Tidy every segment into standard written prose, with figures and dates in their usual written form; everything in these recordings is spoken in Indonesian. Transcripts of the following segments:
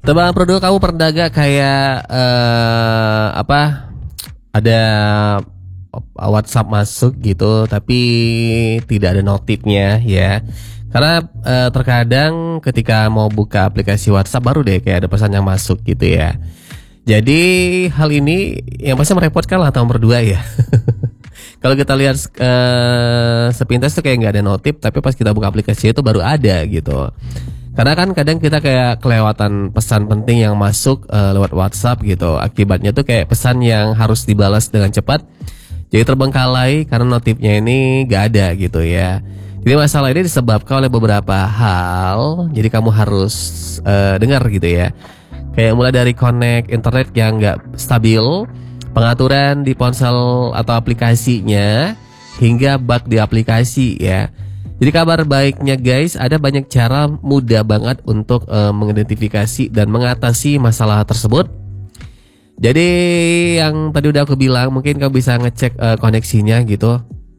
Teman produk kamu pernah gak kayak ada WhatsApp masuk gitu tapi tidak ada notifnya ya. Karena terkadang ketika mau buka aplikasi WhatsApp baru deh kayak ada pesan yang masuk gitu ya. Jadi hal ini yang pasti merepotkan lah teman berdua ya. Kalau kita lihat sepintas tuh kayak nggak ada notif, tapi pas kita buka aplikasi itu baru ada gitu. Karena kan kadang kita kayak kelewatan pesan penting yang masuk lewat WhatsApp gitu. Akibatnya tuh kayak pesan yang harus dibalas dengan cepat jadi terbengkalai karena notifnya ini nggak ada gitu ya. Jadi masalah ini disebabkan oleh beberapa hal. Jadi kamu harus dengar gitu ya. Kayak mulai dari connect internet yang nggak stabil, pengaturan di ponsel atau aplikasinya, hingga bug di aplikasi ya. Jadi kabar baiknya guys, ada banyak cara mudah banget untuk mengidentifikasi dan mengatasi masalah tersebut. Jadi yang tadi udah aku bilang, mungkin kamu bisa ngecek koneksinya gitu,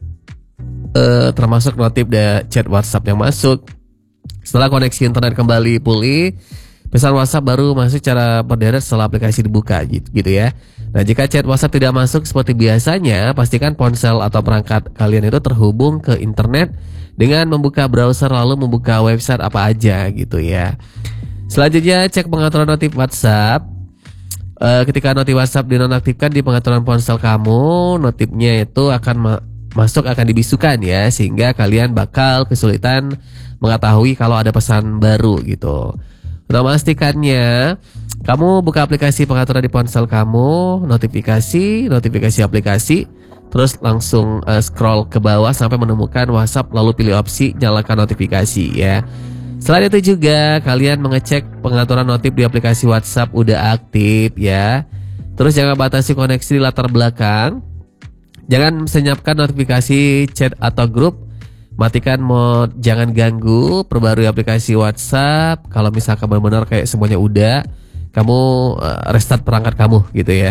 termasuk notif chat WhatsApp yang masuk. Setelah koneksi internet kembali pulih, pesan WhatsApp baru masuk secara berderet setelah aplikasi dibuka gitu ya. Nah, jika chat WhatsApp tidak masuk seperti biasanya, pastikan ponsel atau perangkat kalian itu terhubung ke internet dengan membuka browser lalu membuka website apa aja gitu ya. Selanjutnya cek pengaturan notif WhatsApp. Ketika notif WhatsApp dinonaktifkan di pengaturan ponsel kamu, notifnya itu akan masuk akan dibisukan ya, sehingga kalian bakal kesulitan mengetahui kalau ada pesan baru gitu. Untuk memastikannya, kamu buka aplikasi pengaturan di ponsel kamu, notifikasi aplikasi, terus langsung scroll ke bawah sampai menemukan WhatsApp, lalu pilih opsi nyalakan notifikasi ya. Selain itu juga kalian mengecek pengaturan notif di aplikasi WhatsApp udah aktif ya. Terus jangan batasi koneksi di latar belakang. Jangan senyapkan notifikasi chat atau grup. Matikan mode jangan ganggu, perbarui aplikasi WhatsApp. Kalau misalkan benar-benar kayak semuanya udah, kamu restart perangkat kamu gitu ya.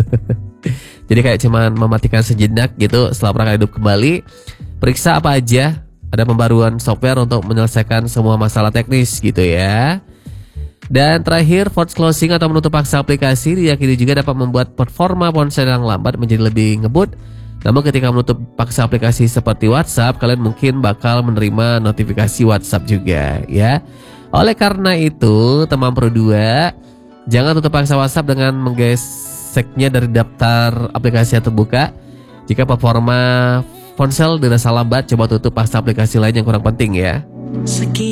Jadi kayak cuman mematikan sejenak gitu. Setelah perangkat hidup kembali, periksa apa aja. Ada pembaruan software untuk menyelesaikan semua masalah teknis gitu ya. Dan terakhir, force closing atau menutup paksa aplikasi diyakini juga dapat membuat performa ponsel yang lambat menjadi lebih ngebut. Namun ketika menutup paksa aplikasi seperti WhatsApp, kalian mungkin bakal menerima notifikasi WhatsApp juga ya. Oleh karena itu, teman Pro 2, jangan tutup paksa WhatsApp dengan menggeseknya dari daftar aplikasi yang terbuka. Jika performa ponsel dirasa lambat, coba tutup paksa aplikasi lain yang kurang penting ya.